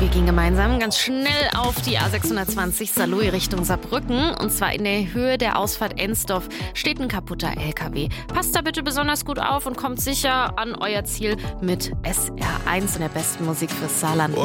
Wir gehen gemeinsam ganz schnell auf die A620 Saarlouis Richtung Saarbrücken. Und zwar in der Höhe der Ausfahrt Ensdorf steht ein kaputter LKW. Passt da bitte besonders gut auf und kommt sicher an euer Ziel mit SR1 und der besten Musik fürs Saarland.